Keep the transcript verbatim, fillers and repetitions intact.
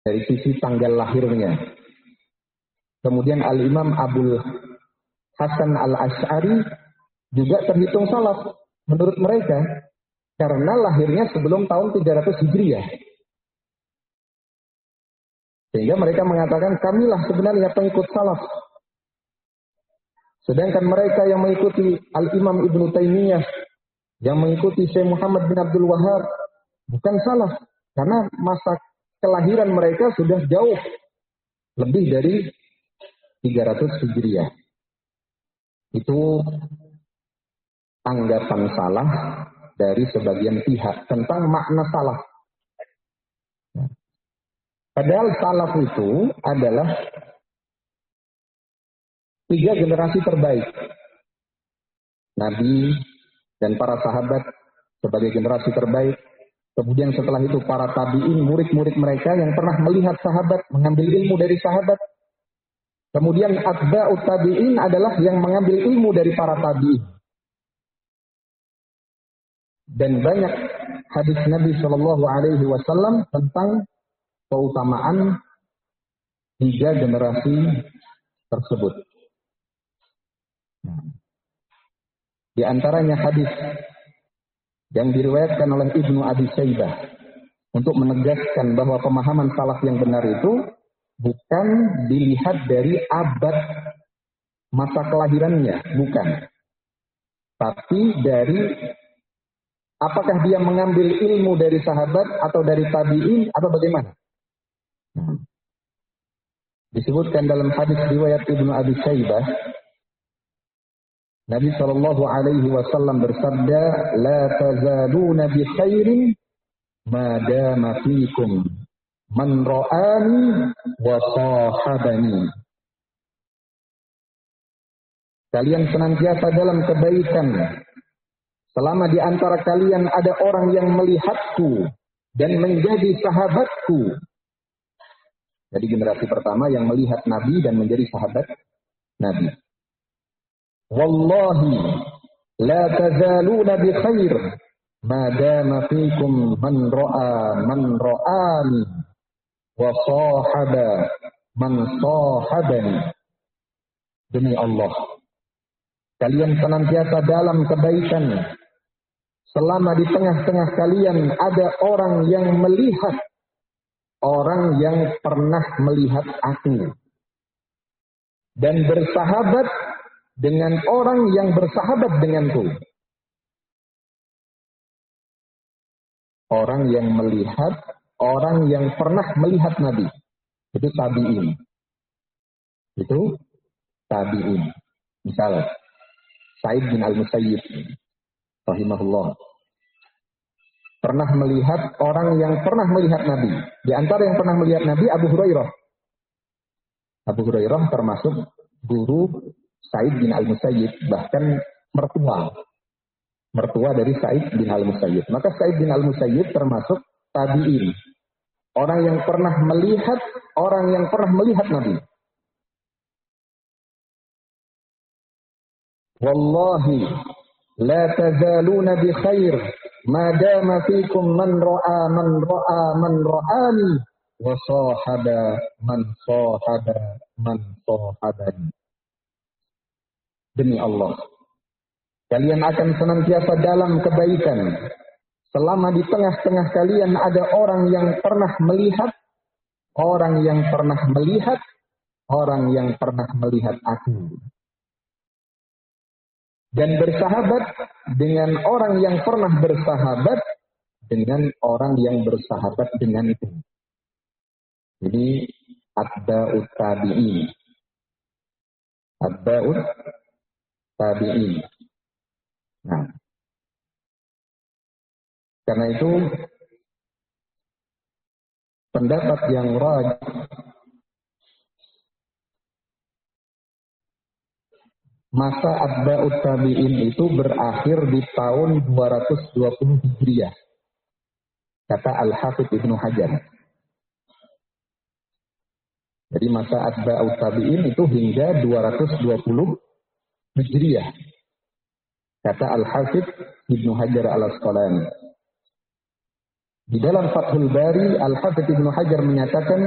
dari sisi tanggal lahirnya. Kemudian Al-Imam Abul Hasan Al-Asy'ari juga terhitung salaf menurut mereka karena lahirnya sebelum tahun tiga ratus Hijriah. Sehingga mereka mengatakan kamilah sebenarnya pengikut salaf. Sedangkan mereka yang mengikuti Al-Imam Ibnu Taimiyah, yang mengikuti Syekh Muhammad bin Abdul Wahhab, bukan salaf. Karena masa kelahiran mereka sudah jauh lebih dari tiga ratus Hijriah. Itu anggapan salah dari sebagian pihak tentang makna salaf. Padahal salaf itu adalah tiga generasi terbaik. Nabi dan para sahabat sebagai generasi terbaik. Kemudian setelah itu para tabi'in, murid-murid mereka yang pernah melihat sahabat, mengambil ilmu dari sahabat. Kemudian atba'ut tabi'in adalah yang mengambil ilmu dari para tabi'in. Dan banyak hadis Nabi Shallallahu Alaihi Wasallam tentang keutamaan tiga generasi tersebut. Di antaranya hadis yang diriwayatkan oleh Ibnu Abi Syaibah untuk menegaskan bahwa pemahaman salaf yang benar itu bukan dilihat dari abad masa kelahirannya, bukan. Tapi dari apakah dia mengambil ilmu dari sahabat atau dari tabi'in atau bagaimana. Nah, disebutkan dalam hadis riwayat Ibnu Abi Syaibah, Nabi Shallallahu Alaihi Wasallam bersabda, "La tazaluna bi khairin ma dama fikum man ra'ani wa sahabani." Kalian senantiasa dalam kebaikan selama di antara kalian ada orang yang melihatku dan menjadi sahabatku. Jadi generasi pertama yang melihat Nabi dan menjadi sahabat Nabi. Wallahi la tazaluna bi khair ma dama fikum man ra'a man ra'ani wa sahaba man sahabani. Demi Allah, kalian senantiasa dalam kebaikan selama di tengah-tengah kalian ada orang yang melihat orang yang pernah melihat aku dan bersahabat dengan orang yang bersahabat denganku. Orang yang melihat, orang yang pernah melihat Nabi. Itu tabi'in. Itu tabi'in. Misal, Sa'id bin Al-Musayyib, rahimahullah, pernah melihat orang yang pernah melihat Nabi. Di antara yang pernah melihat Nabi, Abu Hurairah. Abu Hurairah termasuk guru Sa'id bin Al-Musayyib, bahkan mertua. Mertua dari Sa'id bin Al-Musayyib. Maka Sa'id bin Al-Musayyib termasuk tabi'in. Orang yang pernah melihat, orang yang pernah melihat Nabi. Wallahi la tazaluna bi khair ma dama fikum man ra'a man ra'a man ra'ani wa sahaba man sahaba man sahabani. Demi Allah, kalian akan senantiasa dalam kebaikan selama di tengah-tengah kalian ada orang yang pernah melihat, orang yang pernah melihat, orang yang pernah melihat aku. Dan bersahabat dengan orang yang pernah bersahabat dengan orang yang bersahabat denganku. Jadi atba'ut tabi'in. Atba'ut tabi'in. Nah, karena itu pendapat yang rajih masa atba'ut tabi'in itu berakhir di tahun dua ratus dua puluh Hijriah. Kata Al-Hafidz Ibnu Hajar. Jadi masa atba'ut tabi'in itu hingga dua ratus dua puluh Hijriah. Kata Al-Hafidz Ibnu Hajar Al-Asqalani. Di dalam Fathul Bari, Al-Hafidz Ibnu Hajar menyatakan